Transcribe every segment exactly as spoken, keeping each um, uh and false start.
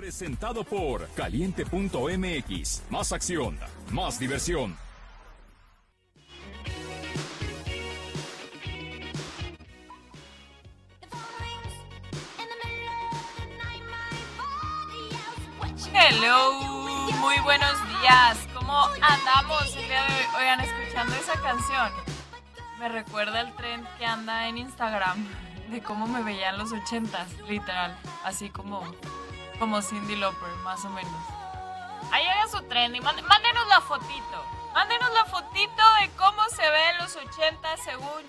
Presentado por Caliente punto m x. Más acción, más diversión. Hello, muy buenos días. ¿Cómo andamos el día de hoy? Oigan, escuchando esa canción, me recuerda el trend que anda en Instagram de cómo me veía en los ochentas, literal, así como, como Cyndi Lauper, más o menos. Ahí haga su trend y mándenos la fotito, mándenos la fotito de cómo se ve en los ochentas según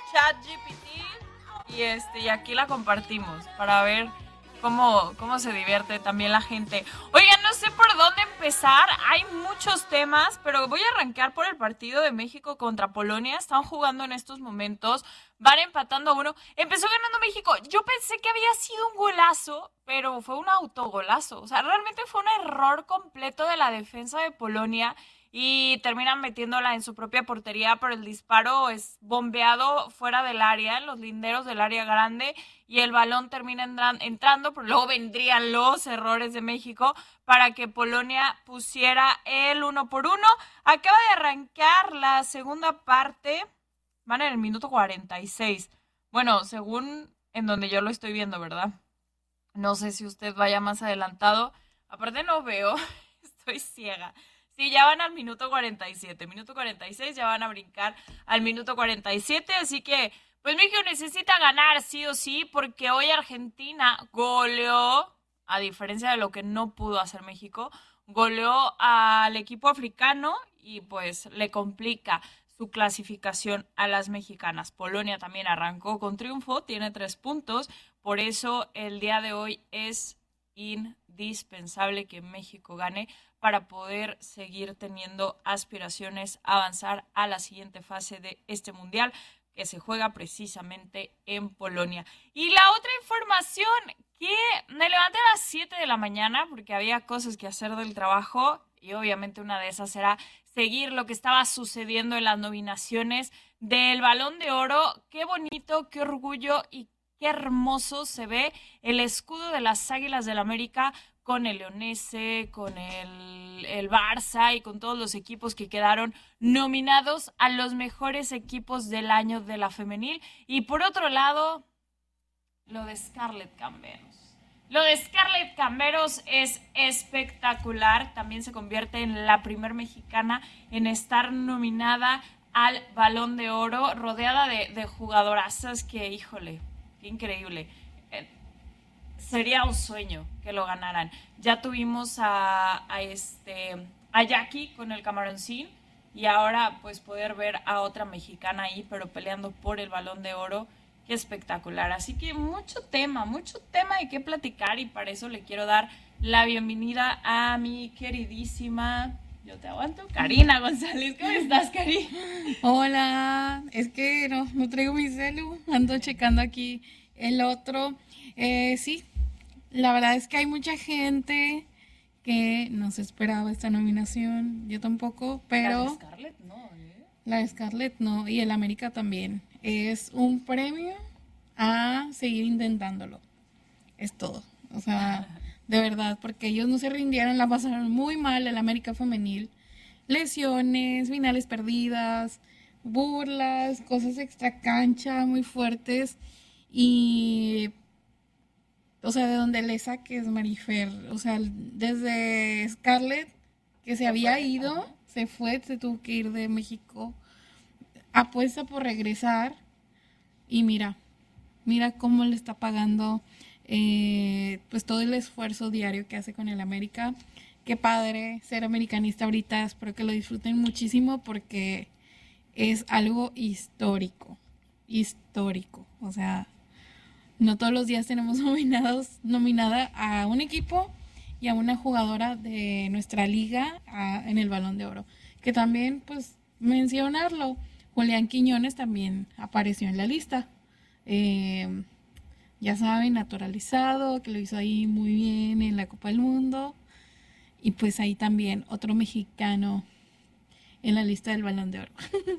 ChatGPT y este y aquí la compartimos para ver Cómo, cómo se divierte también la gente. Oigan, no sé por dónde empezar. Hay muchos temas, pero voy a arrancar por el partido de México contra Polonia. Están jugando en estos momentos. Van empatando a uno. Empezó ganando México. Yo pensé que había sido un golazo, pero fue un autogolazo. O sea, realmente fue un error completo de la defensa de Polonia. Y terminan metiéndola en su propia portería, pero el disparo es bombeado fuera del área, en los linderos del área grande, y el balón termina entrando, pero luego vendrían los errores de México para que Polonia pusiera el uno por uno. Acaba de arrancar la segunda parte, van en el minuto cuarenta y seis. Bueno, según en donde yo lo estoy viendo, ¿verdad? No sé si usted vaya más adelantado. Aparte no veo, estoy ciega. Sí, ya van al minuto cuarenta y siete, minuto cuarenta y seis, ya van a brincar al minuto cuarenta y siete, así que pues México necesita ganar sí o sí, porque hoy Argentina goleó, a diferencia de lo que no pudo hacer México, goleó al equipo africano y pues le complica su clasificación a las mexicanas. Polonia también arrancó con triunfo, tiene tres puntos, por eso el día de hoy es indispensable que México gane para poder seguir teniendo aspiraciones a avanzar a la siguiente fase de este mundial que se juega precisamente en Polonia. Y la otra información, que me levanté a las siete de la mañana porque había cosas que hacer del trabajo y obviamente una de esas era seguir lo que estaba sucediendo en las nominaciones del Balón de Oro. Qué bonito, qué orgullo y qué hermoso se ve el escudo de las Águilas del América con el Leonese, con el, el Barça y con todos los equipos que quedaron nominados a los mejores equipos del año de la femenil. Y por otro lado, lo de Scarlett Camberos. Lo de Scarlett Camberos es espectacular. También se convierte en la primer mexicana en estar nominada al Balón de Oro, rodeada de, de jugadorazas que, híjole, qué increíble. Sería un sueño que lo ganaran. Ya tuvimos a, a este a Jackie con el Camaroncín y ahora pues poder ver a otra mexicana ahí, pero peleando por el Balón de Oro, qué espectacular. Así que mucho tema, mucho tema de qué platicar y para eso le quiero dar la bienvenida a mi queridísima, yo te aguanto, Karina González. ¿Cómo estás, Cari? Hola, es que no, no traigo mi celu, ando checando aquí el otro. Eh, sí, la verdad es que hay mucha gente que no se esperaba esta nominación, yo tampoco, pero... La de Scarlett no, ¿eh? La de Scarlett no, y el América también. Es un premio a seguir intentándolo, es todo. O sea, de verdad, porque ellos no se rindieron, la pasaron muy mal, el América femenil. Lesiones, finales perdidas, burlas, cosas extra cancha muy fuertes y... O sea, de donde le saques, Marifer. O sea, desde Scarlett, que se había ido, se fue, se tuvo que ir de México. Apuesta por regresar. Y mira, mira cómo le está pagando eh, pues todo el esfuerzo diario que hace con el América. Qué padre ser americanista ahorita. Espero que lo disfruten muchísimo porque es algo histórico. Histórico. O sea... No todos los días tenemos nominados, nominada a un equipo y a una jugadora de nuestra liga a, en el Balón de Oro. Que también, pues, mencionarlo, Julián Quiñones también apareció en la lista. Eh, ya saben, naturalizado, que lo hizo ahí muy bien en la Copa del Mundo. Y pues ahí también otro mexicano en la lista del Balón de Oro.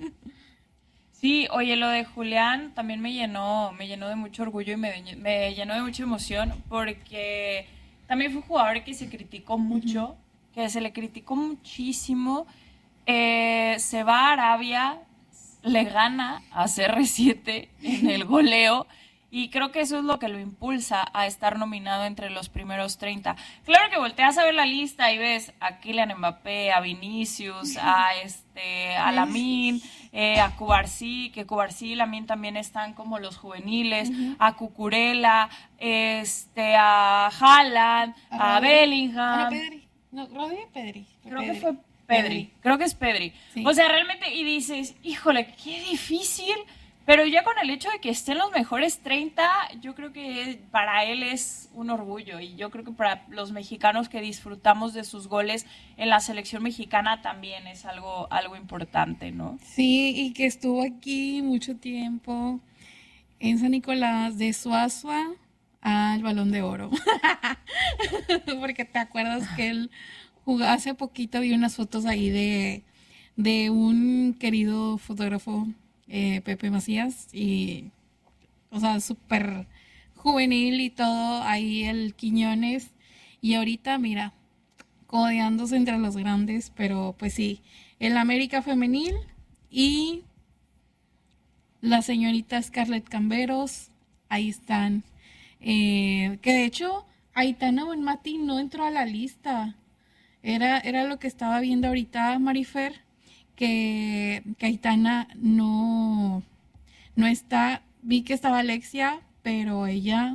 Sí, oye, lo de Julián también me llenó, me llenó de mucho orgullo y me, me llenó de mucha emoción porque también fue un jugador que se criticó mucho, uh-huh. que se le criticó muchísimo. Eh, se va a Arabia, le gana a C R siete en el goleo. Y creo que eso es lo que lo impulsa a estar nominado entre los primeros treinta. Claro que volteas a ver la lista y ves a Kylian Mbappé, a Vinicius, a este, a Lamine, eh, a Cubarsí, que Cubarsí y Lamine también están como los juveniles, uh-huh. a Cucurella, este, a Haaland, a, a Bellingham. Pedri. No, Rodri Pedri. Creo Pedri. que fue Pedri. Pedri. Creo que es Pedri. Sí. O sea, realmente, y dices, híjole, qué difícil. Pero ya con el hecho de que estén los mejores treinta, yo creo que para él es un orgullo. Y yo creo que para los mexicanos que disfrutamos de sus goles en la selección mexicana también es algo, algo importante, ¿no? Sí, y que estuvo aquí mucho tiempo en San Nicolás, de Suazua al Balón de Oro. Porque te acuerdas que él jugó, hace poquito vi unas fotos ahí de, de un querido fotógrafo, Eh, Pepe Macías, y o sea, súper juvenil y todo, ahí el Quiñones, y ahorita mira, codeándose entre los grandes, pero pues sí, el América femenil y la señorita Scarlett Camberos, ahí están, eh, que de hecho Aitana Bonmati no entró a la lista, era, era lo que estaba viendo ahorita, Marifer, que, que Aitana no, no está, vi que estaba Alexia, pero ella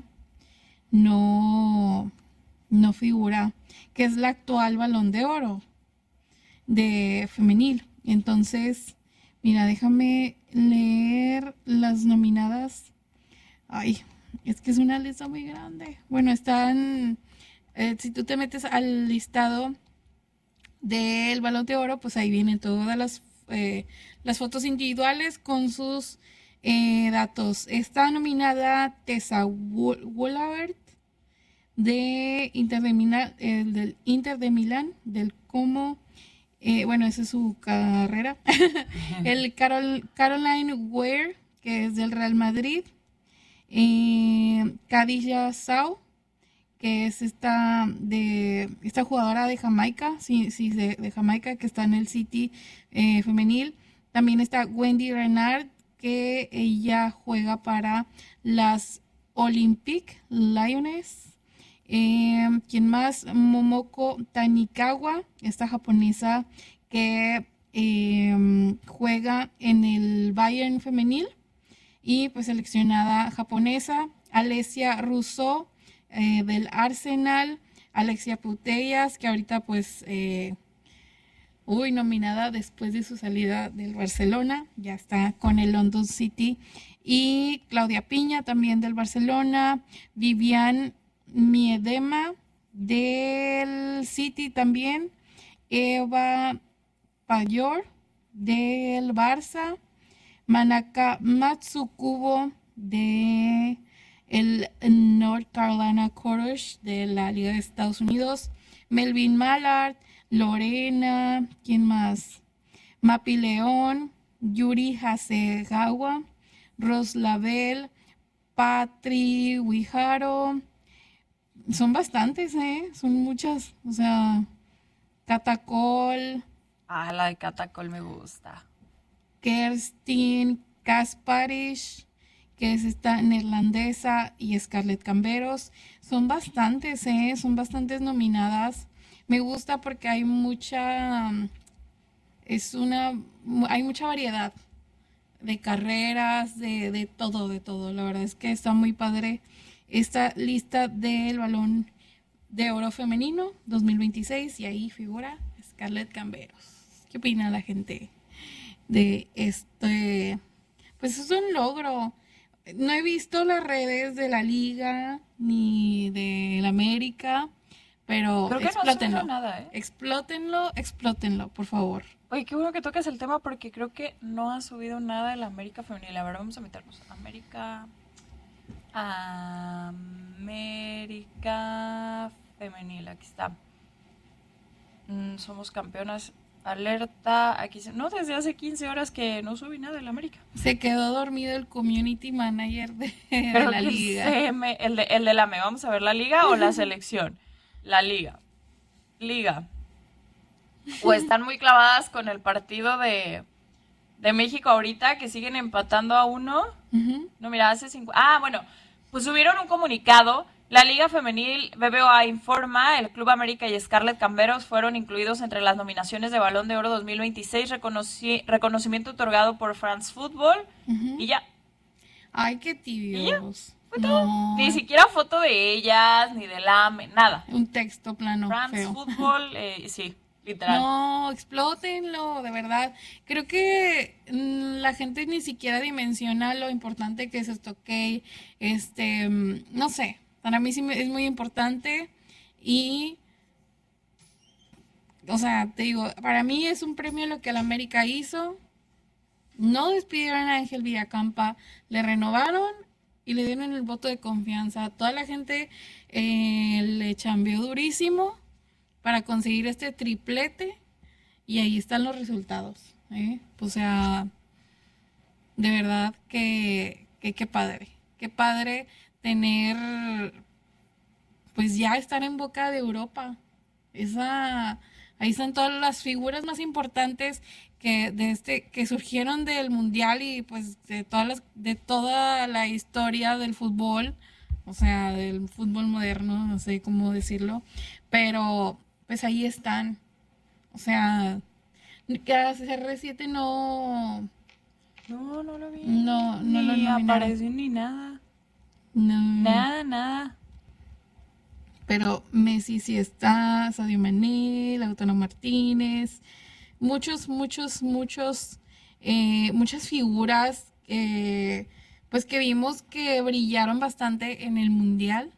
no, no figura, que es la actual Balón de Oro de femenil. Entonces, mira, déjame leer las nominadas. Ay, es que es una lista muy grande. Bueno, están, eh, si tú te metes al listado del Balón de Oro, pues ahí vienen todas las, eh, las fotos individuales con sus eh, datos. Está nominada Tessa Woolabert de Inter de Milán, eh, del Inter de Milán, del Como, eh, bueno, esa es su carrera. El Carol, Caroline Weir, que es del Real Madrid. Eh, Khadija Sao, que es esta de esta jugadora de Jamaica, sí, sí, de, de Jamaica, que está en el City eh, femenil. También está Wendy Renard, que ella juega para las Olympic Lioness. Eh, ¿Quién más? Momoko Tanikawa, esta japonesa que eh, juega en el Bayern femenil y pues seleccionada japonesa. Alessia Russo, Eh, del Arsenal. Alexia Putellas, que ahorita pues eh, uy, nominada después de su salida del Barcelona, ya está con el London City. Y Claudia Piña, también del Barcelona. Vivian Miedema, del City también. Eva Payor, del Barça. Manaka Matsukubo, de el North Carolina Courage, de la Liga de Estados Unidos. Melvin Mallard, Lorena, ¿quién más? Mapi León, Yuri Hasegawa, Ros Label, Patri Wijaro. Son bastantes, ¿eh? Son muchas. O sea, Catacol. Ah, la de Catacol me gusta. Kerstin Kasparish, que es esta neerlandesa, y Scarlett Camberos. Son bastantes, ¿eh? Son bastantes nominadas. Me gusta porque hay mucha, es una, hay mucha variedad de carreras, de, de todo, de todo. La verdad es que está muy padre esta lista del Balón de Oro Femenino dos mil veintiséis, y ahí figura Scarlett Camberos. ¿Qué opina la gente de este? Pues es un logro. No he visto las redes de la Liga ni de la América, pero creo que explótenlo. No nada, ¿eh? Explótenlo, explótenlo, por favor. Oye, qué bueno que toques el tema porque creo que no ha subido nada de la América femenil. A ver, vamos a meternos. América... América femenil, aquí está. Mm, somos campeonas. Alerta, aquí se... No, desde hace quince horas que no subí nada de la América. Se quedó dormido el community manager de, Pero de la liga. C M, el, de, el de la M E, ¿vamos a ver la liga o la selección? la liga. Liga. O están muy clavadas con el partido de, de México ahorita, que siguen empatando a uno. Ujú. No, mira, hace cinco... Ah, bueno, pues subieron un comunicado. La Liga Femenil B B V A informa, el Club América y Scarlett Camberos fueron incluidos entre las nominaciones de Balón de Oro dos mil veintiséis, reconoci- reconocimiento otorgado por France Football, Ujú. y ya. Ay, qué tibios. Fue todo. No, Ni siquiera foto de ellas, ni de la... nada. un texto plano France feo. Football, eh, sí, literal. No, explótenlo, de verdad. Creo que mm, la gente ni siquiera dimensiona lo importante que es esto, ok. Este, mm, no sé, para mí sí me- es muy importante y, o sea, te digo, para mí es un premio lo que la América hizo. No despidieron a Ángel Villacampa, le renovaron y le dieron el voto de confianza. Toda la gente eh, le chambeó durísimo para conseguir este triplete y ahí están los resultados, ¿eh? O sea, de verdad que, que qué padre, qué padre tener, pues ya estar en boca de Europa. Esa, ahí están todas las figuras más importantes que de este, que surgieron del mundial y pues de todas las, de toda la historia del fútbol, o sea, del fútbol moderno, no sé cómo decirlo, pero pues ahí están. O sea, que a C R siete no, No, no lo vi. no, no lo Ni nominaron. apareció ni nada. No. Nada, nada. Pero Messi sí está, Sadio Mané, Lautaro Martínez, muchos, muchos, muchos, eh, muchas figuras eh, pues que vimos que brillaron bastante en el Mundial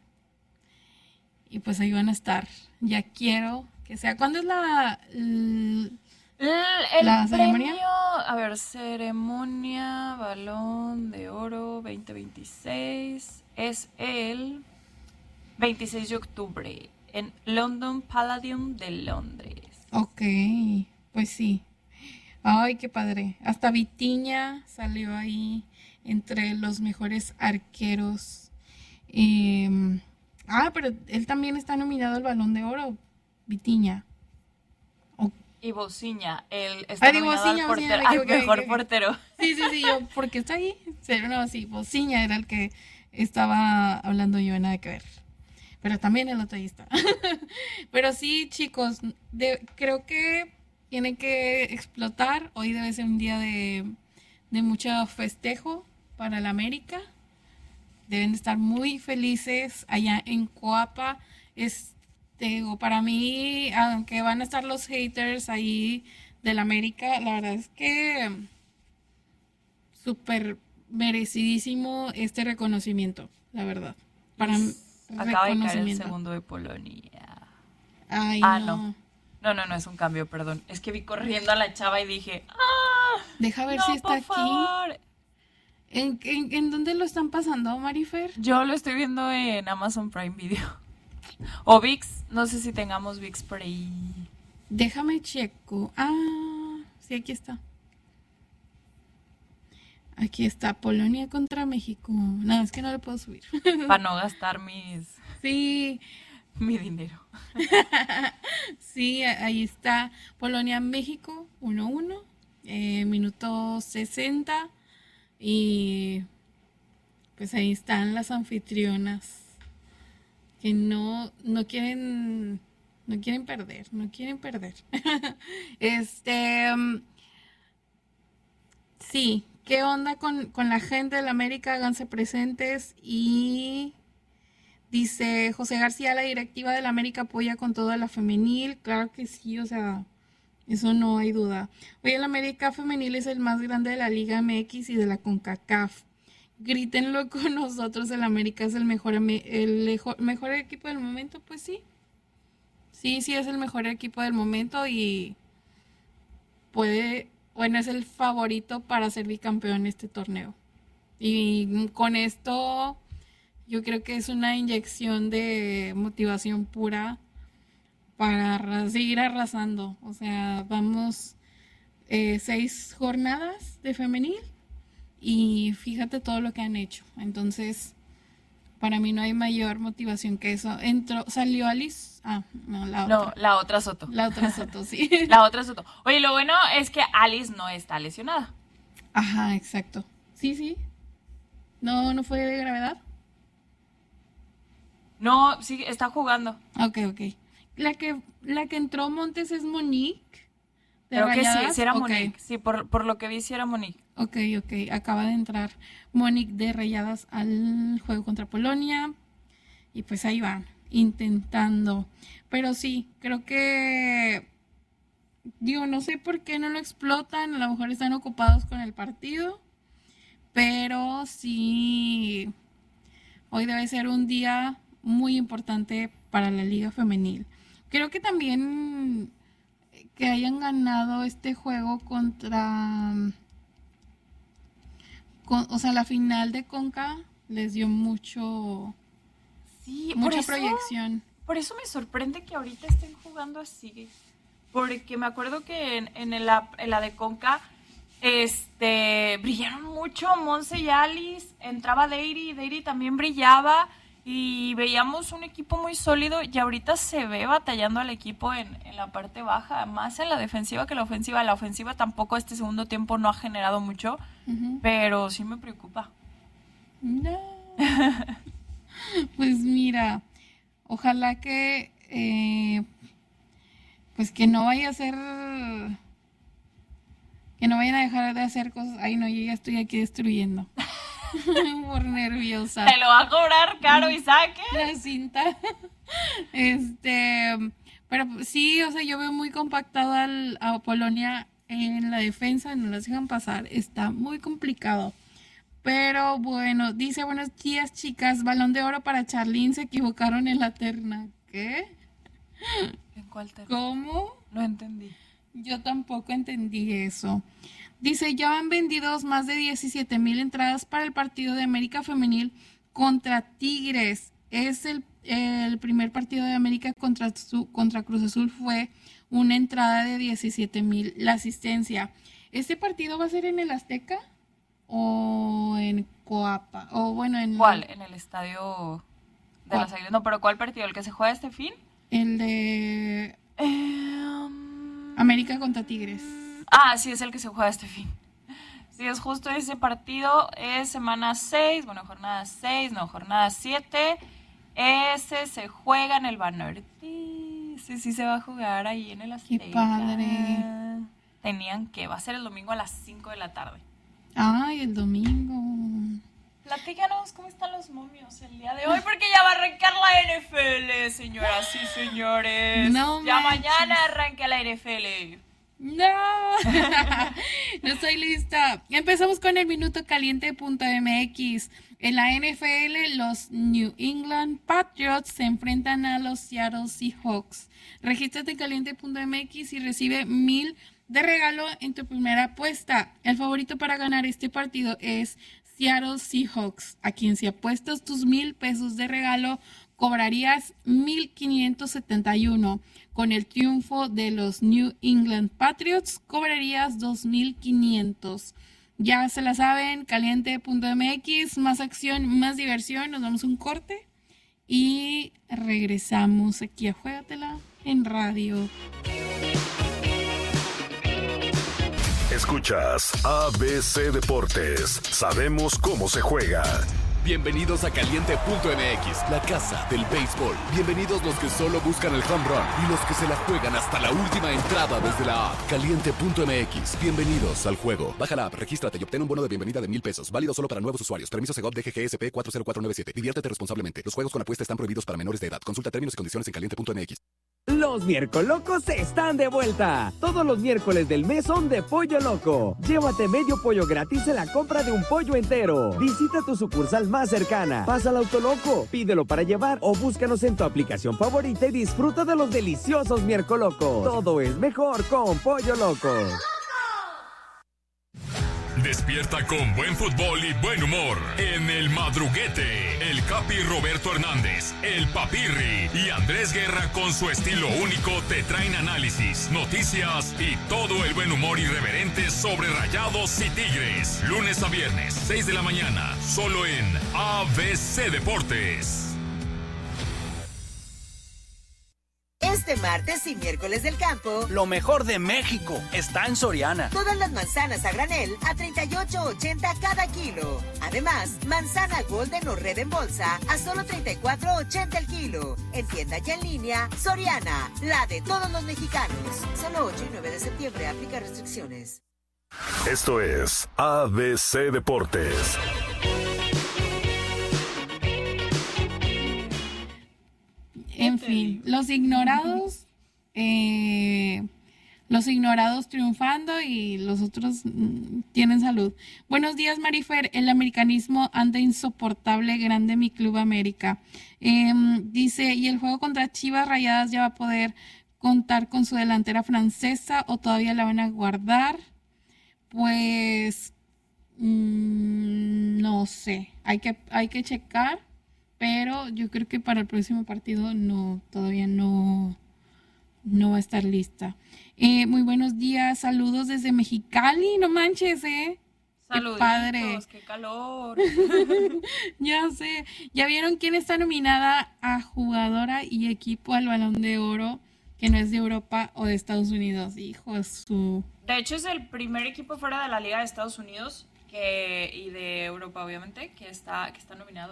y pues ahí van a estar. Ya quiero que sea. ¿Cuándo es la, l- El, el la ceremonia? premio, a ver, ceremonia, Balón de Oro veinte veintiséis, es el veintiséis de octubre en London Palladium de Londres. Ok, pues sí. Ay, qué padre. Hasta Vitinha salió ahí entre los mejores arqueros. Em, ah, pero él también está nominado al Balón de Oro, Vitinha. O- Y Bociña, él está Ah, digo, nominado Bociña, al, Bociña, portero, me al equivoqué, me mejor equivoqué. portero. Sí, sí, sí, yo, porque está ahí. Pero no, sí, Bociña era el que estaba hablando yo, nada que ver. Pero también el otro ahí está. Pero sí, chicos, de- creo que tiene que explotar. Hoy debe ser un día de, de mucho festejo para la América. Deben de estar muy felices allá en Coapa. Este, digo, para mí, aunque van a estar los haters ahí del América, la verdad es que súper merecidísimo este reconocimiento, la verdad. Para m- Acaba de caer el reconocimiento. segundo de Polonia. Ay, Ah, no. no. No, no, no es un cambio, perdón. Es que vi corriendo a la chava y dije, ¡ah! Deja ver No, si está por aquí. favor. ¿En, en, en dónde lo están pasando, Marifer? Yo lo estoy viendo en Amazon Prime Video. O VIX, no sé si tengamos VIX por ahí. Déjame checo. Ah, sí, aquí está. Aquí está, Polonia contra México. No, es que no lo puedo subir. Para no gastar mis Sí, mi dinero. sí, a- ahí está. Polonia, México, uno uno. Eh, minuto sesenta. Y pues ahí están las anfitrionas. Que no, no quieren, no quieren perder, no quieren perder. Este, mm, sí, ¿qué onda con, con la gente de la América? Háganse presentes y dice José García, la directiva de la América apoya con todo a la femenil. Claro que sí, o sea, eso no hay duda. Hoy el América femenil es el más grande de la Liga M X y de la CONCACAF. Grítenlo con nosotros, el América es el mejor, ame- el lejo- mejor equipo del momento, pues sí. Sí, sí es el mejor equipo del momento y puede, bueno, es el favorito para ser bicampeón en este torneo. Y con esto yo creo que es una inyección de motivación pura para arra- seguir arrasando. O sea, vamos eh, seis jornadas de femenil y fíjate todo lo que han hecho. Entonces, Para mí no hay mayor motivación que eso. Entró, salió Alice. Ah, no, la otra. No, la otra Soto. La otra Soto, sí. La otra Soto. Oye, lo bueno es que Alice no está lesionada. Ajá, exacto. Sí, sí. No, no fue de gravedad. No, sí, está jugando. Ok, ok. La que, la que entró Montes es Monique. ¿De Creo que sí, Rayadas? sí era Ok. Monique. Sí, por, por lo que vi, sí era Monique. Ok, ok. Acaba de entrar Monique de Rayadas al juego contra Polonia. Y pues ahí van, intentando. Pero sí, creo que... Digo, no sé por qué no lo explotan. A lo mejor están ocupados con el partido. Pero sí, hoy debe ser un día muy importante para la Liga Femenil. Creo que también que hayan ganado este juego contra... Con, o sea, la final de Conca les dio mucho... Sí, mucha por eso, proyección. Por eso me sorprende que ahorita estén jugando así. Porque me acuerdo que en, en, la, en la de Conca este, brillaron mucho Monse y Alice. Entraba Deiri, Deiri también brillaba. Y veíamos un equipo muy sólido. Y ahorita se ve batallando al equipo en, en la parte baja. Más en la defensiva que la ofensiva. La ofensiva tampoco este segundo tiempo no ha generado mucho. Uh-huh. Pero sí me preocupa. No. Pues mira, ojalá que eh, pues que no vaya a ser, que no vayan a dejar de hacer cosas. Ay no, yo ya estoy aquí destruyendo por nerviosa. Te lo va a cobrar caro, Isaac. La cinta. Este, pero sí, o sea, yo veo muy compactado al, a Polonia en la defensa, no las dejan pasar, está muy complicado. Pero bueno, dice, buenos días chicas, balón de oro para Charlene, se equivocaron en la terna. ¿Qué? ¿En cuál terna? ¿Cómo? No entendí. Yo tampoco entendí eso. Dice, ya han vendido más de diecisiete mil entradas para el partido de América Femenil contra Tigres. Es el, el primer partido de América contra, su, contra Cruz Azul, fue una entrada de diecisiete mil, la asistencia. ¿Este partido va a ser en el Azteca? ¿O en Coapa? O bueno, en... ¿Cuál? En el estadio de las Águilas. No, pero ¿cuál partido? ¿El que se juega este fin? El de... Eh, um... América contra Tigres. Ah, sí, es el que se juega este fin. Sí, es justo ese partido. Es semana seis, bueno, jornada seis, no, jornada siete. Ese se juega en el Banorte. Sí, sí se va a jugar ahí en el Azteca. ¡Qué padre! Tenían que, va a ser el domingo a las cinco de la tarde. Ay, el domingo. Platícanos cómo están los momios el día de hoy, porque ya va a arrancar la N F L, señoras y señores. No ya manches. Mañana arranca la N F L. No, no estoy lista. Empezamos con el minuto caliente punto m x. En la N F L, los New England Patriots se enfrentan a los Seattle Seahawks. Regístrate en caliente punto m x y recibe mil de regalo en tu primera apuesta. El favorito para ganar este partido es Seattle Seahawks, a quien si apuestas tus mil pesos de regalo, cobrarías mil quinientos setenta y uno. Con el triunfo de los New England Patriots, cobrarías dos mil quinientos. Ya se la saben, caliente punto m x, más acción, más diversión. Nos damos un corte y regresamos aquí a Juégatela en radio. Escuchas A B C Deportes. Sabemos cómo se juega. Bienvenidos a Caliente punto m x, la casa del béisbol. Bienvenidos los que solo buscan el home run y los que se la juegan hasta la última entrada desde la app. Caliente punto m x, bienvenidos al juego. Baja la app, regístrate y obtén un bono de bienvenida de mil pesos. Válido solo para nuevos usuarios. Permiso Segov D G G S P cuatro cero cuatro nueve siete. Diviértete responsablemente. Los juegos con apuesta están prohibidos para menores de edad. Consulta términos y condiciones en caliente punto m x. Los miércolocos están de vuelta. Todos los miércoles del mes son de Pollo Loco. Llévate medio pollo gratis en la compra de un pollo entero. Visita tu sucursal más cercana. Pasa al Autoloco, pídelo para llevar o búscanos en tu aplicación favorita y disfruta de los deliciosos miércolocos. Todo es mejor con Pollo Loco. Despierta con buen fútbol y buen humor. En El Madruguete, el Capi Roberto Hernández, el Papirri y Andrés Guerra con su estilo único te traen análisis, noticias y todo el buen humor irreverente sobre Rayados y Tigres. Lunes a viernes, seis de la mañana, solo en A B C Deportes. Este martes y miércoles del campo, lo mejor de México está en Soriana. Todas las manzanas a granel a treinta y ocho ochenta cada kilo. Además, manzana Golden o Red en bolsa a solo treinta y cuatro ochenta el kilo. En tienda y en línea, Soriana, la de todos los mexicanos. Solo ocho y nueve de septiembre, aplica restricciones. Esto es A B C Deportes. En fin, los ignorados, eh, los ignorados triunfando y los otros mm, tienen salud. Buenos días, Marifer. El americanismo anda insoportable, grande mi Club América. Eh, dice, ¿y el juego contra Chivas Rayadas ya va a poder contar con su delantera francesa o todavía la van a guardar? Pues, mmm, no sé, hay que, hay que checar. Pero yo creo que para el próximo partido no, todavía no, no va a estar lista. Eh, muy buenos días, saludos desde Mexicali, no manches, ¿eh? Saluditos, qué padre. Qué calor. Ya sé. ¿Ya vieron quién está nominada a jugadora y equipo al Balón de Oro que no es de Europa o de Estados Unidos? Hijo, su... De hecho, es el primer equipo fuera de la Liga de Estados Unidos que y de Europa, obviamente, que está, que está nominado.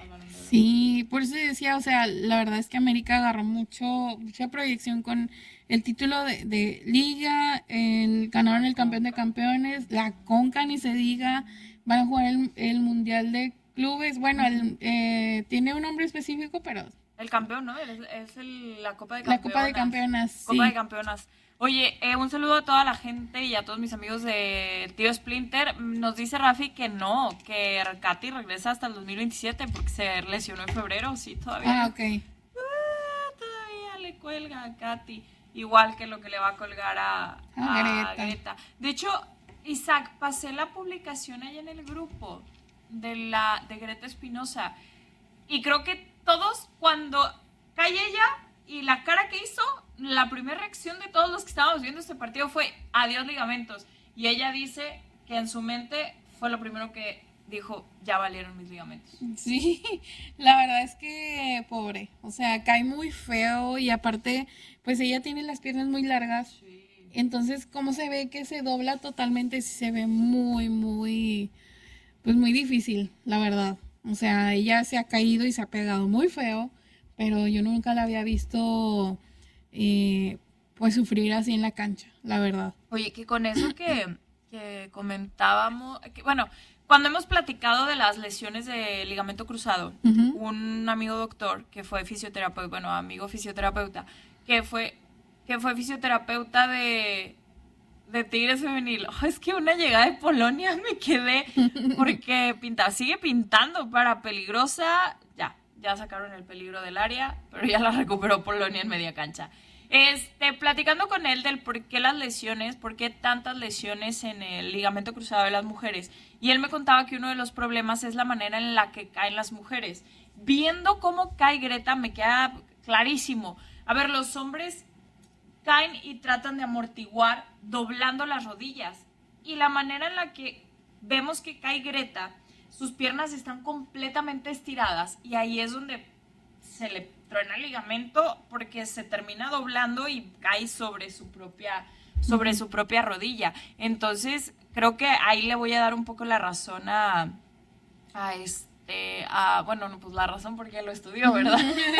Sí, por eso decía, o sea, la verdad es que América agarró mucho, mucha proyección con el título de, de Liga, el, ganaron el campeón de campeones, la Conca ni se diga, van a jugar el, el Mundial de Clubes, bueno, el, eh, tiene un nombre específico, pero... El campeón, ¿no? Es, es el, la Copa de Campeonas. La Copa de Campeonas, sí. Copa de Campeonas. Oye, eh, un saludo a toda la gente y a todos mis amigos de Tío Splinter. Nos dice Rafi que no, que Katy regresa hasta el dos mil veintisiete porque se lesionó en febrero, sí, todavía. Ah, ok. Ah, todavía le cuelga a Katy, igual que lo que le va a colgar a, a, a Greta. Greta. De hecho, Isaac, pasé la publicación ahí en el grupo de, la, de Greta Espinosa y creo que todos cuando cae ella y la cara que hizo, la primera reacción de todos los que estábamos viendo este partido fue adiós ligamentos. Y ella dice que en su mente fue lo primero que dijo, ya valieron mis ligamentos. Sí, la verdad es que pobre, o sea, cae muy feo y aparte, pues ella tiene las piernas muy largas. Sí. Entonces, como se ve que se dobla totalmente, se ve muy, muy, pues muy difícil, la verdad. O sea, ella se ha caído y se ha pegado muy feo, pero yo nunca la había visto... Eh, pues sufrir así en la cancha, la verdad. Oye, que con eso que, que comentábamos, que, bueno, cuando hemos platicado de las lesiones de ligamento cruzado, uh-huh. un amigo doctor que fue fisioterapeuta, bueno, amigo fisioterapeuta, que fue, que fue fisioterapeuta de, de Tigres Femenil. Oh, es que una llegada de Polonia me quedé, porque pinta, sigue pintando para peligrosa, ya. Ya sacaron el peligro del área, pero ya la recuperó Polonia en media cancha. Este, platicando con él del por qué las lesiones, por qué tantas lesiones en el ligamento cruzado de las mujeres. Y él me contaba que uno de los problemas es la manera en la que caen las mujeres. Viendo cómo cae Greta, me queda clarísimo. A ver, los hombres caen y tratan de amortiguar doblando las rodillas. Y la manera en la que vemos que cae Greta, sus piernas están completamente estiradas y ahí es donde se le truena el ligamento porque se termina doblando y cae sobre su propia, sobre su propia rodilla. Entonces, creo que ahí le voy a dar un poco la razón a, a este, a, bueno, no, pues la razón porque él lo estudió, ¿verdad?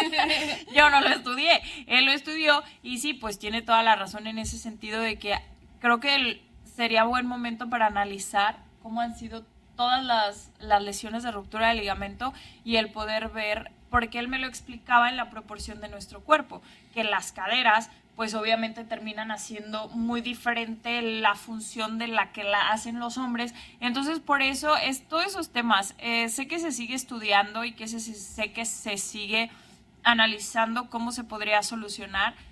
Yo no lo estudié, él lo estudió y sí, pues tiene toda la razón en ese sentido de que creo que el, sería buen momento para analizar cómo han sido todas las, las lesiones de ruptura de ligamento y el poder ver, porque él me lo explicaba en la proporción de nuestro cuerpo, que las caderas pues obviamente terminan haciendo muy diferente la función de la que la hacen los hombres. Entonces por eso es todos esos temas, eh, sé que se sigue estudiando y que se, sé que se sigue analizando cómo se podría solucionar,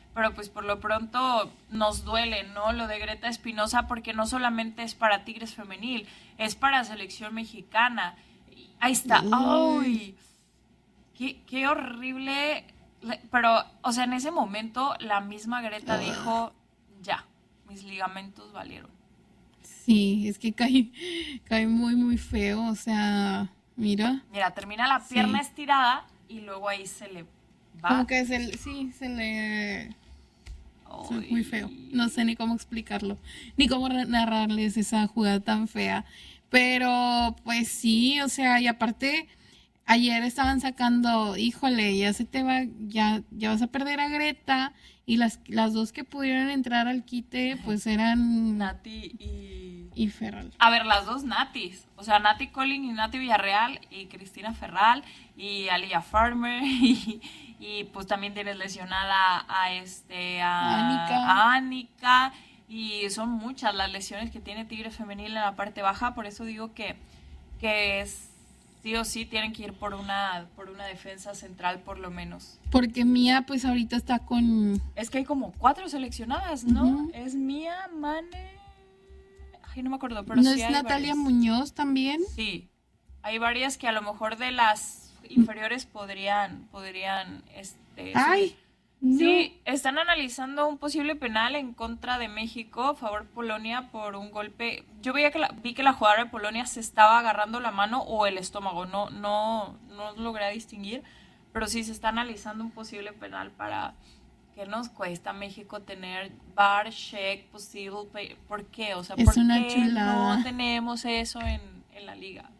pero pues por lo pronto nos duele, ¿no? Lo de Greta Espinosa, porque no solamente es para Tigres femenil, es para selección mexicana. Ahí está. ¡Ay! Qué, qué horrible. Pero, o sea, en ese momento la misma Greta dijo, ya, mis ligamentos valieron. Sí, es que cae, cae muy, muy feo, o sea, mira. Mira, termina la pierna sí. estirada y luego ahí se le va. Como que se, sí, se le... Ay. Es muy feo, no sé ni cómo explicarlo, ni cómo narrarles esa jugada tan fea. Pero, pues sí, o sea, y aparte... Ayer estaban sacando, híjole, ya se te va, ya, ya vas a perder a Greta, y las, las dos que pudieron entrar al quite, pues eran Nati y... y Ferral. A ver, las dos Natis, o sea, Nati Collin y Nati Villarreal, y Cristina Ferral, y Alia Farmer, y, y pues también tienes lesionada a este, a Anika. a Anika, y son muchas las lesiones que tiene Tigres femenil en la parte baja, por eso digo que, que es... sí o sí tienen que ir por una por una defensa central por lo menos. Porque Mía pues ahorita está con... Es que hay como cuatro seleccionadas, ¿no? Uh-huh. Es Mía, Mane... Ay, no me acuerdo, pero ¿No sí es hay Natalia varias. Muñoz también? Sí, hay varias que a lo mejor de las inferiores podrían, podrían, este... ¡Ay! No. No. Sí, están analizando un posible penal en contra de México a favor de Polonia por un golpe. Yo veía que la, vi que la jugadora de Polonia se estaba agarrando la mano o el estómago, no, no, no logré distinguir, pero sí se está analizando un posible penal para que nos cuesta a México tener V A R, check, possible, pay. ¿Por qué? O sea, es ¿por una qué chulada. no tenemos eso en, en la liga?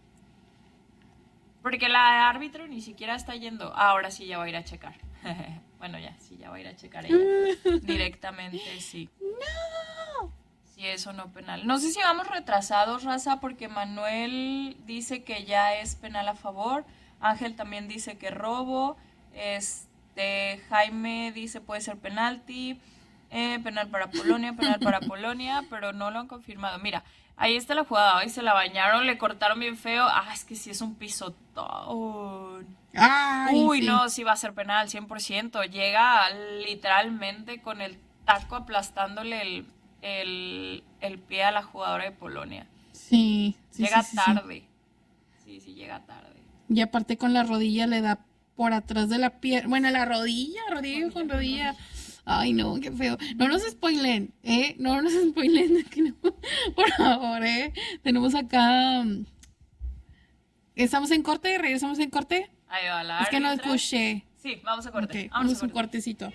Porque la árbitro ni siquiera está yendo. Ah, ahora sí ya va a ir a checar. Bueno, ya, sí, ya va a ir a checar ella. Directamente, sí. ¡No! Sí, eso no penal. No sé si vamos retrasados, raza, porque Manuel dice que ya es penal a favor. Ángel también dice que robo. Este, Jaime dice puede ser penalti. Eh, penal para Polonia, penal para Polonia, pero no lo han confirmado. Mira, ahí está la jugada. Ahí se la bañaron, le cortaron bien feo. Ah, es que sí es un pisotón. Ay, Uy, sí. no, sí va a ser penal, cien por ciento. Llega literalmente con el taco aplastándole el, el, el pie a la jugadora de Polonia. Sí. sí Llega sí, sí, tarde. Sí. sí, sí, llega tarde. Y aparte con la rodilla le da por atrás de la pierna. Bueno, la rodilla, rodilla, rodilla con rodilla. Ay, no, qué feo. No nos spoilen, ¿eh? No nos spoilen. Que no. Por favor, ¿eh? Tenemos acá... ¿Estamos en corte? ¿Regresamos en corte? Ahí va la Es que no árbitra. escuché. Sí, vamos a corte. Okay, vamos vamos a un corte. cortecito.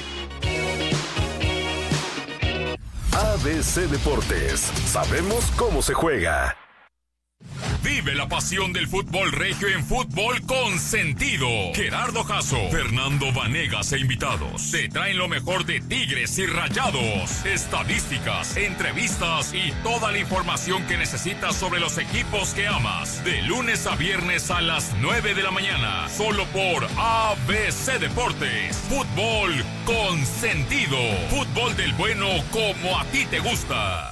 A B C Deportes. Sabemos cómo se juega. Vive la pasión del fútbol regio en Fútbol con Sentido. Gerardo Jasso, Fernando Vanegas e invitados te traen lo mejor de Tigres y Rayados, estadísticas, entrevistas y toda la información que necesitas sobre los equipos que amas. De lunes a viernes a las nueve de la mañana, solo por A B C Deportes. Fútbol con Sentido. Fútbol del bueno como a ti te gusta.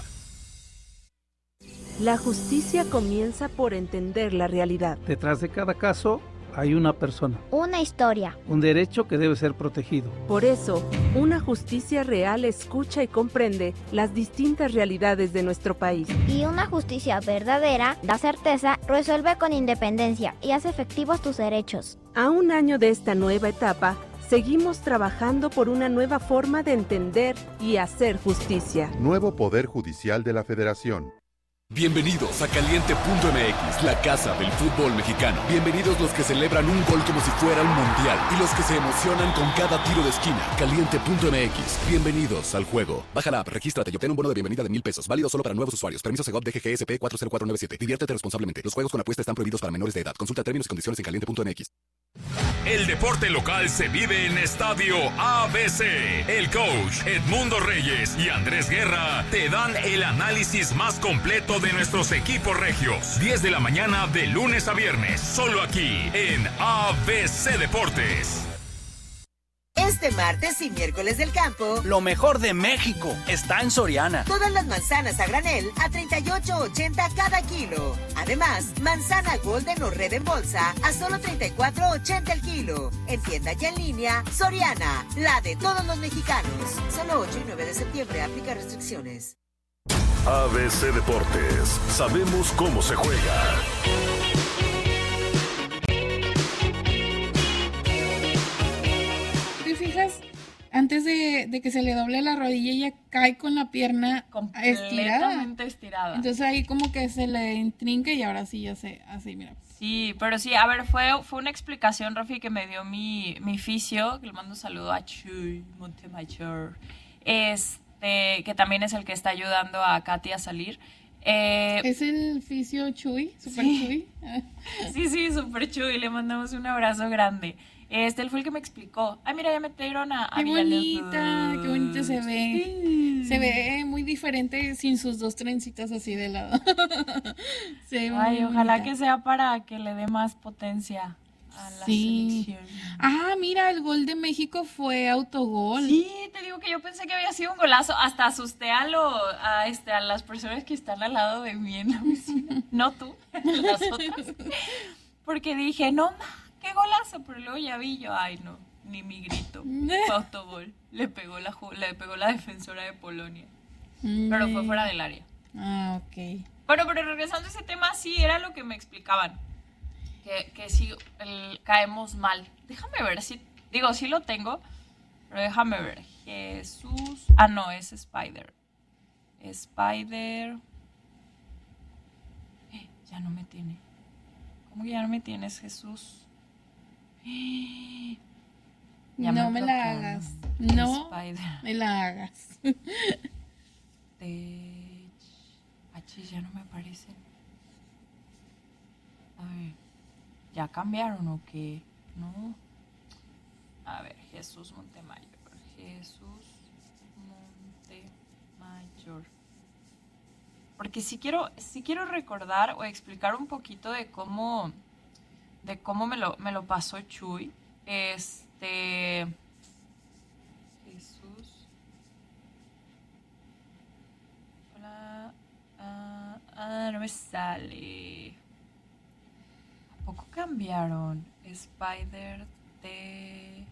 La justicia comienza por entender la realidad. Detrás de cada caso hay una persona. Una historia. Un derecho que debe ser protegido. Por eso, una justicia real escucha y comprende las distintas realidades de nuestro país. Y una justicia verdadera da certeza, resuelve con independencia y hace efectivos tus derechos. A un año de esta nueva etapa, seguimos trabajando por una nueva forma de entender y hacer justicia. Nuevo Poder Judicial de la Federación. Bienvenidos a Caliente punto M X, la casa del fútbol mexicano. Bienvenidos los que celebran un gol como si fuera un mundial y los que se emocionan con cada tiro de esquina. Caliente punto M X, bienvenidos al juego. Baja la app, regístrate y obtén un bono de bienvenida de mil pesos, válido solo para nuevos usuarios. Permiso Segov D G G S P cuatro cero cuatro nueve siete. Diviértete responsablemente. Los juegos con apuesta están prohibidos para menores de edad. Consulta términos y condiciones en caliente punto M X. El deporte local se vive en Estadio A B C. El coach Edmundo Reyes y Andrés Guerra te dan el análisis más completo de nuestros equipos regios. diez de la mañana de lunes a viernes, solo aquí en A B C Deportes. Este martes y miércoles del campo, lo mejor de México está en Soriana. Todas las manzanas a granel a treinta y ocho ochenta cada kilo. Además, manzana Golden o Red en bolsa a solo treinta y cuatro ochenta el kilo. En tienda y en línea, Soriana, la de todos los mexicanos. Solo ocho y nueve de septiembre, aplica restricciones. A B C Deportes, sabemos cómo se juega. ¿Te fijas? Antes de, de que se le doble la rodilla, ella cae con la pierna estirada. Completamente estirada. Entonces ahí como que se le intrinca y ahora sí ya sé, así, mira. Sí, pero sí, a ver, fue, fue una explicación, Rafi, que me dio mi, mi fisio, que le mando un saludo a Chuy Montemayor, este, que también es el que está ayudando a Katy a salir. Eh, ¿Es el fisio Chuy? ¿Super sí. Chuy? Sí, sí, super Chuy, le mandamos un abrazo grande. Este, él fue el que me explicó. Ay, mira, ya metieron a, a Qué Villalobos. bonita, qué bonita se ve. Sí. Se ve muy diferente sin sus dos trencitas así de lado. Se ve Ay, muy ojalá bonita. que sea para que le dé más potencia a la Sí. selección. Ah, mira, el gol de México fue autogol. Sí, te digo que yo pensé que había sido un golazo. Hasta asusté a, lo, a, este, a las personas que están al lado de mí en la oficina. No tú, las otras. Porque dije, no, ma, qué golazo. Pero luego ya vi yo, ay no, ni mi grito. Fue autogol. Le pegó la, le pegó la defensora de Polonia. Mm. Pero fue fuera del área. Ah, ok. Bueno, pero regresando a ese tema, sí, era lo que me explicaban. Que, que sí el, caemos mal. Déjame ver si... Digo, sí lo tengo, pero déjame ver. Jesús... Ah, no, es Spider. Spider... Eh, ya no me tiene. ¿Cómo que ya no me tienes, Jesús? Eh, ya No me la bloquearon. hagas. No Spider. me la hagas. Tech... H, ya no me aparecen. A ver... ¿Ya cambiaron o qué? No. A ver, Jesús Montemayor. Jesús Montemayor. Porque si quiero, si quiero recordar o explicar un poquito de cómo, de cómo me lo, me lo pasó Chuy. Este. Jesús. Hola. Ah, ah, no me sale. ¿Poco cambiaron? Spider de...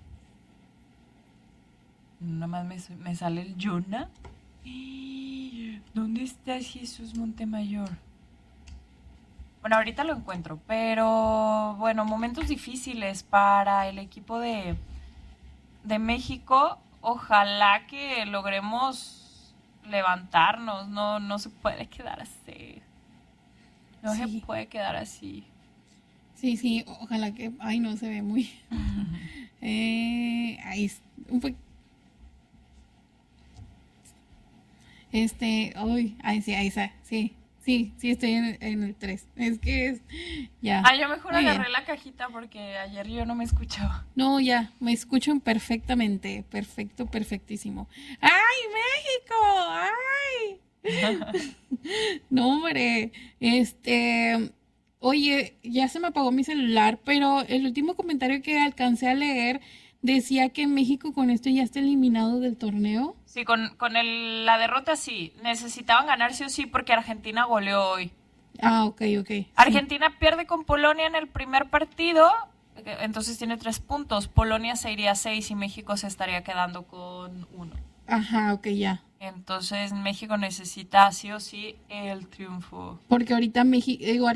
Nada más me, me sale el Jonah. ¿Dónde está Jesús Montemayor? Bueno, ahorita lo encuentro, pero bueno, momentos difíciles para el equipo de, de México. Ojalá que logremos levantarnos. No, no se puede quedar así. No Sí. se puede quedar así. Sí, sí, ojalá que... Ay, no, se ve muy... eh, ahí es- un po- Este, uy, ay, sí, ahí está, sí, sí, sí, estoy en, en el tres. Es que es... Ya. Ah, yo mejor Muy agarré bien. la cajita porque ayer yo no me escuchaba. No, ya, me escuchan perfectamente, perfecto, perfectísimo. ¡Ay, México! ¡Ay! No, hombre, este... Oye, ya se me apagó mi celular, pero el último comentario que alcancé a leer decía que México con esto ya está eliminado del torneo. Sí, con, con el, la derrota sí. Necesitaban ganar sí o sí porque Argentina goleó hoy. Ah, ok, ok. Sí. Argentina pierde con Polonia en el primer partido, entonces tiene tres puntos. Polonia se iría a seis y México se estaría quedando con uno. Ajá, ok, ya. Entonces México necesita sí o sí el triunfo. Porque ahorita México, digo,